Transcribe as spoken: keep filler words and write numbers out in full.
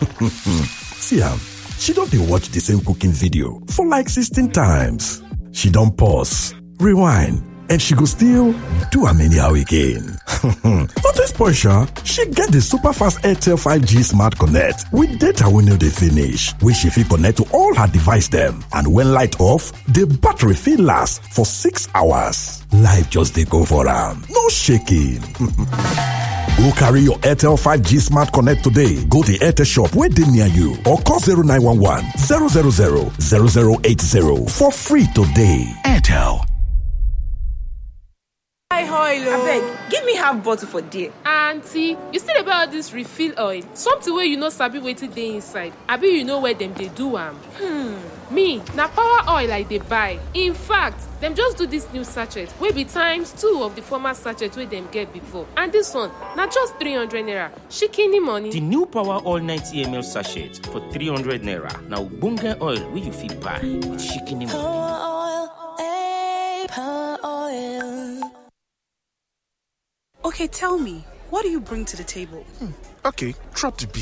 See am, she don dey watch the same cooking video for like sixteen times. She don pause, rewind, and she go still do am anyhow again. Not to spoil sha, she get the super fast Airtel five G Smart Connect with data wey no dey finish, wey she fit connect to all her device dem. And when light off, the battery fit last for six hours. Life just dey go for am, no shaking. Go carry your Airtel five G Smart Connect today. Go to Airtel shop wey dey near you or call zero nine one one, zero zero zero, zero zero eight zero for free today. Airtel. Abeg, give me half bottle for there. Aunty, you still dey buy all this refill oil? Something wey you no sabi wetin dey inside. Abi you know where dem dey do am? Hmm. Me, na power oil I dey buy. In fact, dem just do this new sachet wey be times two of the former sachet wey dem get before. And this one, na just three hundred naira. Shikini money. The new power oil ninety milliliters sachet for three hundred naira. Na ogbonge oil wey you fit buy with shikini money. Power oil, eh, power oil. Okay, tell me, what do you bring to the table? Hmm. Okay, drop the beat.